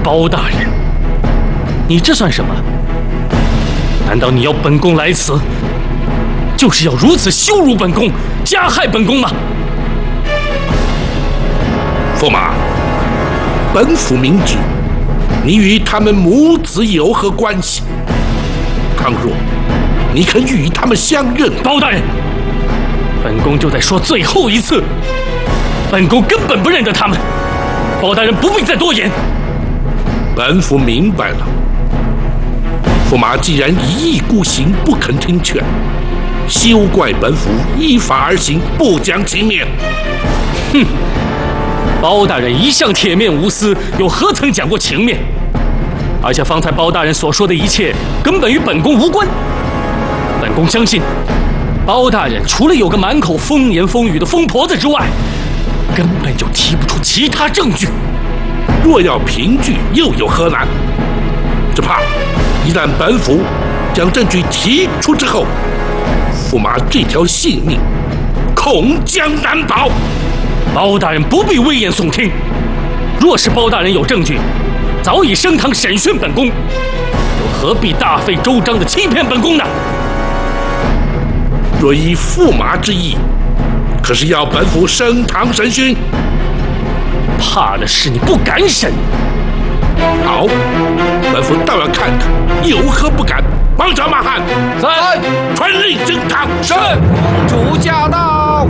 包大人，你这算什么？难道你要本宫来此，就是要如此羞辱本宫、加害本宫吗？ 驸马，本府明知你与他们母子有何关系，倘若你肯与他们相认， 包大人，本宫就在说最后一次，本宫根本不认得他们。包大人不必再多言。 本府明白了。驸马既然一意孤行，不肯听劝，休怪本府依法而行，不讲情面。 哼，包大人一向铁面无私，又何曾讲过情面？而且方才包大人所说的一切，根本与本宫无关。本宫相信，包大人除了有个满口风言风语的疯婆子之外，根本就提不出其他证据。 若要凭据，又有何难？只怕一旦本府将证据提出之后，驸马这条性命恐将难保。 包大人不必危言耸听，若是包大人有证据，早已升堂审讯本宫，又何必大费周章的欺骗本宫呢？ 若依驸马之意，可是要本府升堂审讯？ 怕的是你不敢审。 好，本府倒要看看有何不敢。王朝马汉， 在， 传令升堂。 是，主驾到。